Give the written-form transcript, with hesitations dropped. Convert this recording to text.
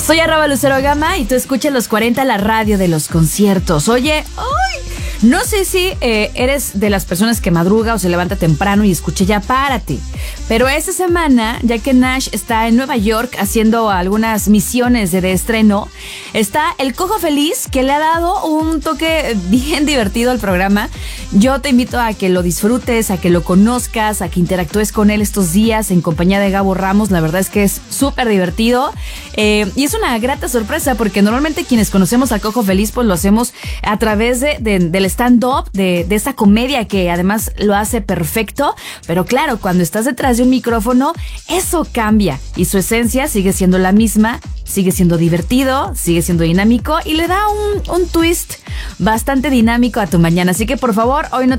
Soy @LuceroGama y tú escuchas Los 40, la radio de los conciertos. Oye, no sé si eres de las personas que madruga o se levanta temprano y escucha Ya Párate. Pero esta semana, ya que Nash está en Nueva York haciendo algunas misiones de estreno, está el Cojo Feliz, que le ha dado un toque bien divertido al programa. Yo te invito a que lo disfrutes, a que lo conozcas, a que interactúes con él estos días en compañía de Gabo Ramos. La verdad es que es súper divertido y es una grata sorpresa porque normalmente quienes conocemos al Cojo Feliz pues lo hacemos a través del stand-up, de esta comedia que además lo hace perfecto. Pero claro, cuando estás detrás de un micrófono, eso cambia y su esencia sigue siendo la misma, sigue siendo divertido, sigue siendo dinámico y le da un twist bastante dinámico a tu mañana. Así que por favor, hoy no